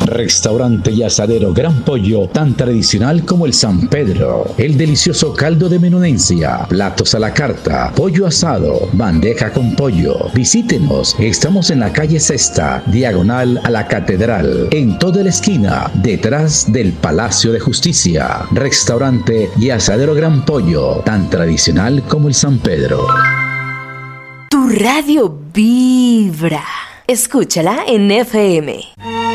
Restaurante y asadero Gran Pollo, tan tradicional como el San Pedro. El delicioso caldo de menudencia, platos a la carta, pollo asado, bandeja con pollo. Visítenos, estamos en la calle Sexta, diagonal a la Catedral, en toda la esquina, detrás del Palacio de Justicia. Restaurante y asadero Gran Pollo, tan tradicional como el San Pedro. Tu radio vibra. Escúchala en FM.